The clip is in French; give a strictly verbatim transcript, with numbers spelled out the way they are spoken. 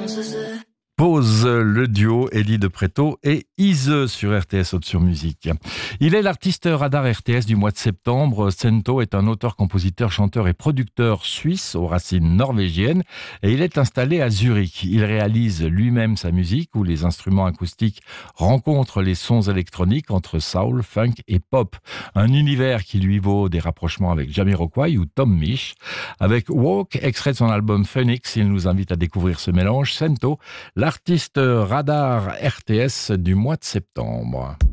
Pose le duo Elie de Pretto et Ise sur R T S Haute sur Musique. Il est l'artiste radar R T S du mois de septembre. Sento est un auteur, compositeur, chanteur et producteur suisse aux racines norvégiennes et il est installé à Zurich. Il réalise lui-même sa musique où les instruments acoustiques rencontrent les sons électroniques entre soul, funk et pop. Un univers qui lui vaut des rapprochements avec Jamiroquai ou Tom Misch. Avec Walk, extrait de son album Phoenix, il nous invite à découvrir ce mélange. Sento, l'artiste radar R T S du mois de septembre.